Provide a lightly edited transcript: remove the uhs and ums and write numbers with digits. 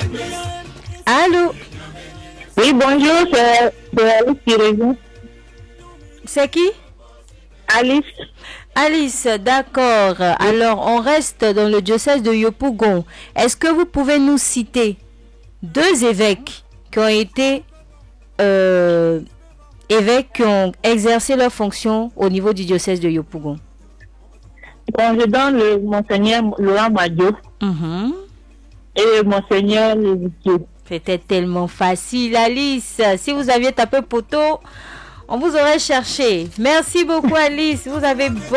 Allô? Oui, bonjour, c'est Alice qui revient. C'est qui? Alice. Alice, d'accord. Alors, on reste dans le diocèse de Yopougon. Est-ce que vous pouvez nous citer deux évêques qui ont été évêques qui ont exercé leur fonction au niveau du diocèse de Yopougon? Bon, je donne le Monseigneur Laurent Madio et Monseigneur Lévitier. C'était tellement facile, Alice. Si vous aviez tapé poteau, on vous aurait cherché. Merci beaucoup, Alice. Vous avez